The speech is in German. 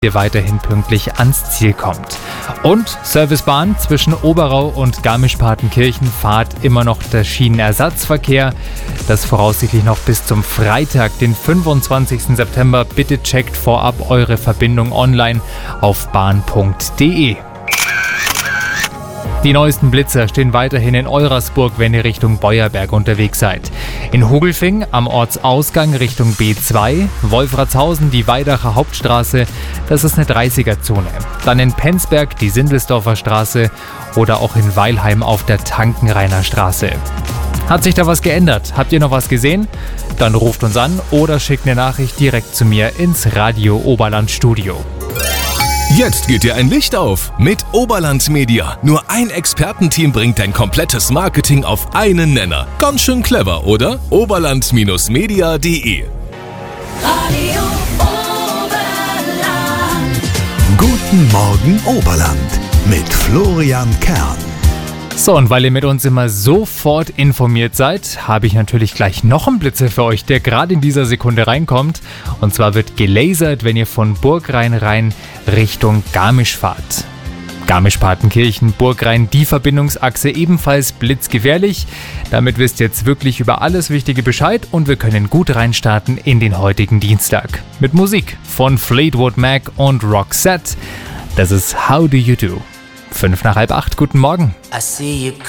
ihr weiterhin pünktlich ans Ziel kommt. Und Servicebahn zwischen Oberau und Garmisch-Partenkirchen fahrt immer noch der Schienenersatzverkehr. Das voraussichtlich noch bis zum Freitag, den 25. September. Bitte checkt vorab eure Verbindung online auf bahn.de. Die neuesten Blitzer stehen weiterhin in Eurasburg, wenn ihr Richtung Beuerberg unterwegs seid. In Hugelfing am Ortsausgang Richtung B2, Wolfratshausen die Weidacher Hauptstraße, das ist eine 30er-Zone. Dann in Penzberg die Sindelsdorfer Straße oder auch in Weilheim auf der Tankenrainer Straße. Hat sich da was geändert? Habt ihr noch was gesehen? Dann ruft uns an oder schickt eine Nachricht direkt zu mir ins Radio Oberland Studio. Jetzt geht dir ein Licht auf mit Oberland Media. Nur ein Expertenteam bringt dein komplettes Marketing auf einen Nenner. Ganz schön clever, oder? Oberland-media.de. Radio Oberland. Guten Morgen Oberland mit Florian Kern. So, und weil ihr mit uns immer sofort informiert seid, habe ich natürlich gleich noch einen Blitzer für euch, der gerade in dieser Sekunde reinkommt. Und zwar wird gelasert, wenn ihr von Burgrhein rein Richtung Garmisch fahrt. Garmisch-Partenkirchen, Burgrhein, die Verbindungsachse ebenfalls blitzgefährlich. Damit wisst ihr jetzt wirklich über alles Wichtige Bescheid und wir können gut reinstarten in den heutigen Dienstag. Mit Musik von Fleetwood Mac und Roxette. Das ist How Do You Do? 7:55, guten Morgen. I see you